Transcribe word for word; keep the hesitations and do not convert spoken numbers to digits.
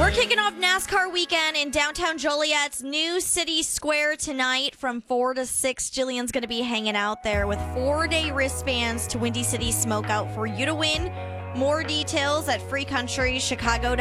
We're kicking off NASCAR weekend in downtown Joliet's New City Square tonight from four to six. Jillian's going to be hanging out there with four-day wristbands to Windy City Smokeout for you to win. More details at free country chicago